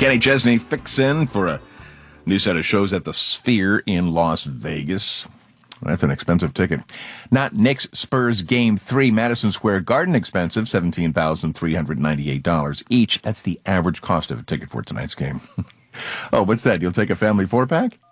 Kenny Chesney fixin' for a new set of shows at the Sphere in Las Vegas. That's an expensive ticket. Not Knicks Spurs Game 3, Madison Square Garden expensive, $17,398 each. That's the average cost of a ticket for tonight's game. Oh, what's that? You'll take a family 4-pack?